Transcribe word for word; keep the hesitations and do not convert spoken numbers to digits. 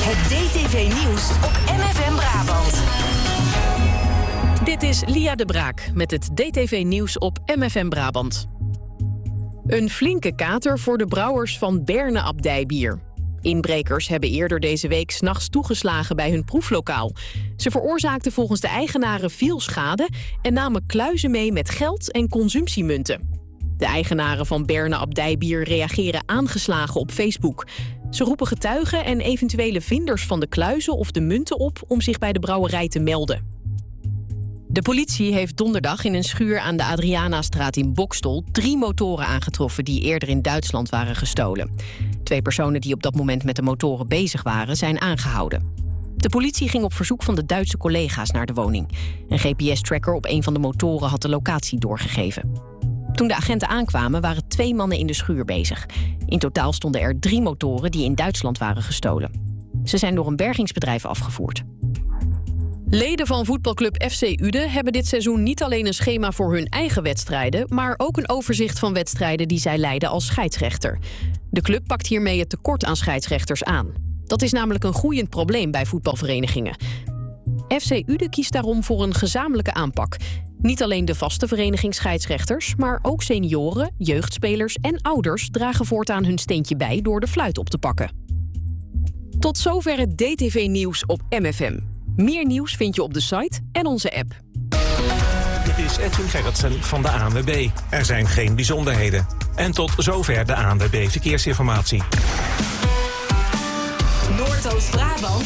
Het D T V-nieuws op M F M Brabant. Dit is Lia de Braak met het D T V-nieuws op M F M Brabant. Een flinke kater voor de brouwers van Berne Abdijbier. Inbrekers hebben eerder deze week 's nachts toegeslagen bij hun proeflokaal. Ze veroorzaakten volgens de eigenaren veel schade en namen kluizen mee met geld en consumptiemunten. De eigenaren van Berne Abdijbier reageren aangeslagen op Facebook. Ze roepen getuigen en eventuele vinders van de kluizen of de munten op om zich bij de brouwerij te melden. De politie heeft donderdag in een schuur aan de Adrianastraat in Boxtel drie motoren aangetroffen die eerder in Duitsland waren gestolen. Twee personen die op dat moment met de motoren bezig waren zijn aangehouden. De politie ging op verzoek van de Duitse collega's naar de woning. Een G P S-tracker op een van de motoren had de locatie doorgegeven. Toen de agenten aankwamen waren twee mannen in de schuur bezig. In totaal stonden er drie motoren die in Duitsland waren gestolen. Ze zijn door een bergingsbedrijf afgevoerd. Leden van voetbalclub F C Uden hebben dit seizoen niet alleen een schema voor hun eigen wedstrijden, maar ook een overzicht van wedstrijden die zij leiden als scheidsrechter. De club pakt hiermee het tekort aan scheidsrechters aan. Dat is namelijk een groeiend probleem bij voetbalverenigingen. F C Uden kiest daarom voor een gezamenlijke aanpak. Niet alleen de vaste vereniging scheidsrechters, maar ook senioren, jeugdspelers en ouders dragen voortaan hun steentje bij door de fluit op te pakken. Tot zover het D T V-nieuws op M F M. Meer nieuws vind je op de site en onze app. Dit is Edwin Gerritsen van de A N W B. Er zijn geen bijzonderheden. En tot zover de A N W B Verkeersinformatie. Noordoost-Brabant,